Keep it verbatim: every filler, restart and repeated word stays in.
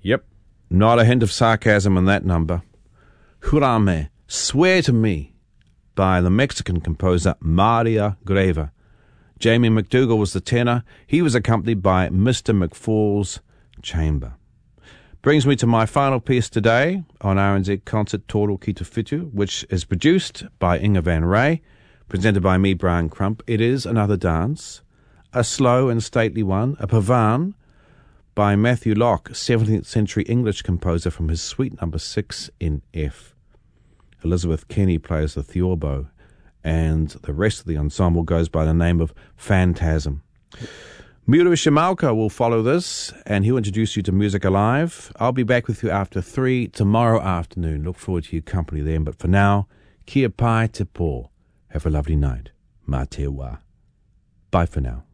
Yep, not a hint of sarcasm in that number. Jurame, Swear to Me, by the Mexican composer Maria Greva. Jamie McDougall was the tenor. He was accompanied by Mister McFall's chamber. Brings me to my final piece today on R N Z Concert Toro Ki Te Whitu, which is produced by Inga Van Ray, presented by me, Brian Crump. It is another dance, a slow and stately one, a pavan by Matthew Locke, seventeenth century English composer, from his suite number six in F. Elizabeth Kenny plays the theorbo, and the rest of the ensemble goes by the name of Phantasm. Muru Shimaoka will follow this, and he'll introduce you to Music Alive. I'll be back with you after three tomorrow afternoon. Look forward to your company then. But for now, kia pai te po. Have a lovely night. Mā te wā. Bye for now.